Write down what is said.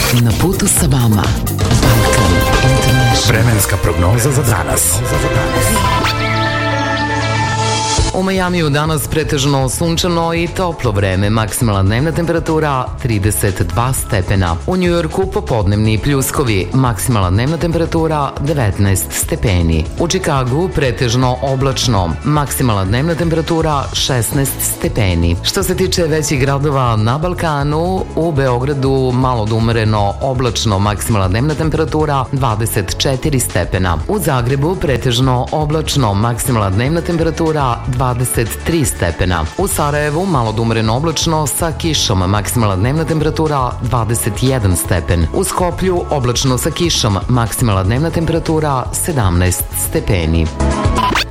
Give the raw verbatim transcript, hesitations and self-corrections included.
Na putu sa vama Balkan International. Vremenska prognoza za danas. U Majamiju danas pretežno sunčano i toplo vreme, maksimalna dnevna temperatura trideset dva stepena. U Njujorku popodnevni pljuskovi, maksimalna dnevna temperatura devetnaest stepeni. U Čikagu pretežno oblačno, maksimalna dnevna temperatura šesnaest stepeni. Što se tiče većih gradova na Balkanu, u Beogradu malo do umereno oblačno, maksimalna dnevna temperatura dvadeset četiri stepena. U Zagrebu pretežno oblačno, maksimalna dnevna temperatura dvadeset tri stepena. U Sarajevu malo do umereno oblačno sa kišom, maksimalna dnevna temperatura dvadeset jedan stepen. U Skoplju oblačno sa kišom, maksimalna dnevna temperatura sedamnaest stepeni.